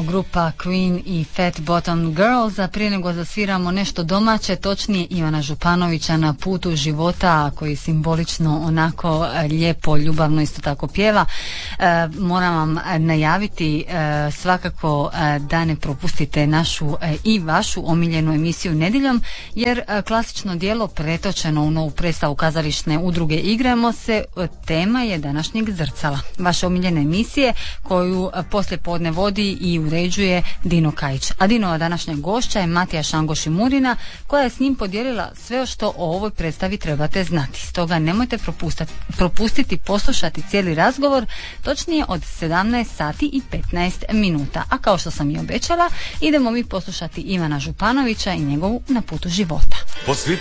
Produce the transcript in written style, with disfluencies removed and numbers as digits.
Ovo grupa Queen i Fat Bottom Girls, a prije nego zasviramo nešto domaće, točnije Ivana Županovića Na putu života, koji simbolično onako lijepo, ljubavno isto tako pjeva. Moram vam najaviti svakako da ne propustite našu i vašu omiljenu emisiju Nedjeljom, jer klasično djelo pretočeno u novu predstavu kazališne udruge Igramo se tema je današnjeg Zrcala, vaše omiljene emisije koju poslijepodne vodi i uređuje Dino Kajić. A Dinova današnja gošća je Matija Šangoš-Murina, koja je s njim podijelila sve što o ovoj predstavi trebate znati. Stoga nemojte propustiti poslušati cijeli razgovor, točnije od 17 sati i 15 minuta. A kao što sam i obećala, idemo mi poslušati Ivana Županovića i njegovu Na putu života.